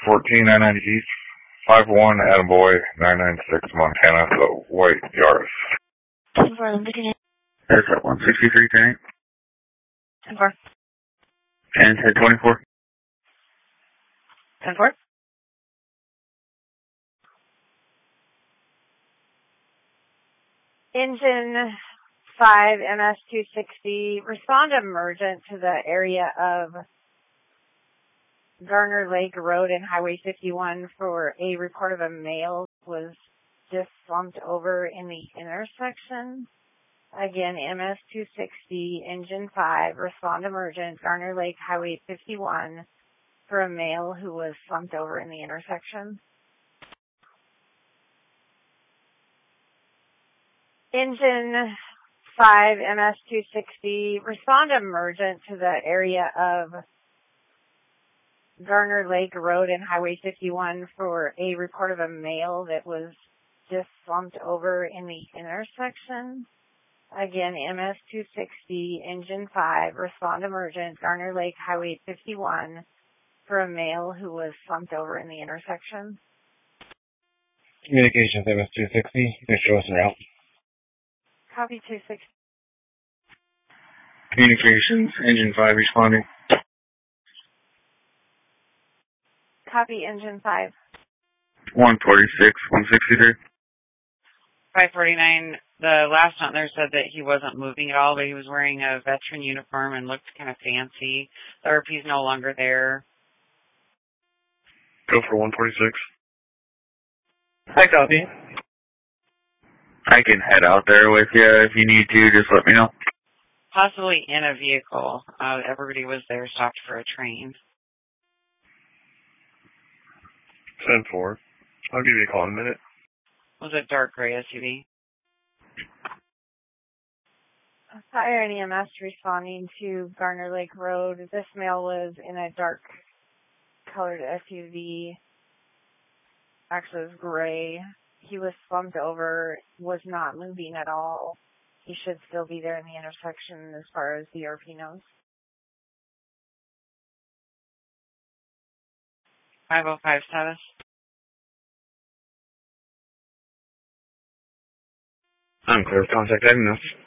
990 East, 51 Attaboy, 996 Montana, so white Yaris. 10-4, Lincoln. There's that 163 tank. 10-4. And 1024. 10-4. Engine 5 MS-260, respond emergent to the area of Garner Lake Road and Highway 51 for a report of a male was just slumped over in the intersection. Again, MS-260, Engine 5, respond emergent, Garner Lake Highway 51 for a male who was slumped over in the intersection. Engine 5 MS-260, respond emergent to the area of Garner Lake Road and Highway 51 for a report of a male that was just slumped over in the intersection. Again, MS-260, Engine 5, respond emergent, Garner Lake Highway 51 for a male who was slumped over in the intersection. Communications MS-260, you can show us en route. Copy 260. Communications, Engine 5 responding. Copy Engine 5. 146, 163. 549, the last note there said that he wasn't moving at all, but he was wearing a veteran uniform and looked kind of fancy. The RP's no longer there. Go for 146. Hi, copy. I can head out there with you if you need to, just let me know. Possibly in a vehicle. Everybody was there, stopped for a train. 10-4. I'll give you a call in a minute. Was it dark gray SUV? Fire and EMS responding to Garner Lake Road. This male was in a dark colored SUV. Actually, it was gray. He was slumped over, was not moving at all. He should still be there in the intersection as far as the RP knows. 505 status. I'm clear. Contact Agnos.